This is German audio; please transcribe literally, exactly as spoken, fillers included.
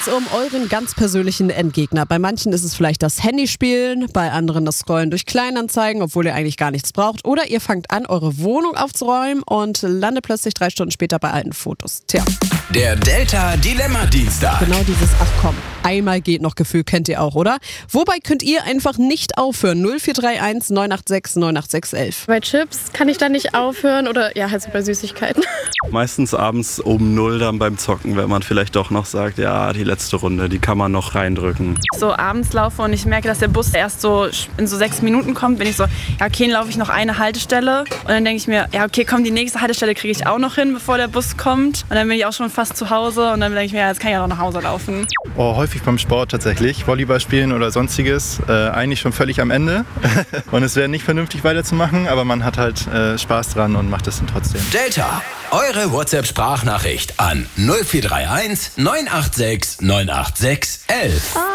geht's um euren ganz persönlichen Endgegner. Bei manchen ist es vielleicht das Handyspielen, bei anderen das Scrollen durch Kleinanzeigen, obwohl ihr eigentlich gar nichts braucht. Oder ihr fangt an, eure Wohnung aufzuräumen und landet plötzlich drei Stunden später bei alten Fotos. Tja. Der Delta Dilemma Dienstag. Genau dieses, ach komm, einmal geht noch Gefühl, kennt ihr auch, oder? Wobei könnt ihr einfach nicht aufhören? null vier drei eins neun acht sechs neun acht sechs eins eins. Bei Chips kann ich dann nicht aufhören oder ja, halt so bei Süßigkeiten. Meistens abends um null dann beim Zocken, wenn man vielleicht doch noch sagt, ja, die letzte Runde, die kann man noch reindrücken. So abends laufe und ich merke, dass der Bus erst so in so sechs Minuten kommt, bin ich so, ja okay, dann laufe ich noch eine Haltestelle und dann denke ich mir, ja okay, komm, die nächste Haltestelle kriege ich auch noch hin, bevor der Bus kommt und dann bin ich auch schon fast zu Hause und dann denke ich mir, ja, jetzt kann ich ja noch nach Hause laufen. Oh, häufig beim Sport tatsächlich, Volleyball spielen oder sonstiges, äh, eigentlich schon völlig am Ende und es wäre nicht vernünftig weiterzumachen, aber man hat halt äh, Spaß dran und macht es dann trotzdem. Delta, eure WhatsApp-Sprachnachricht an null vier drei eins neun acht sechs neun acht sechs eins eins.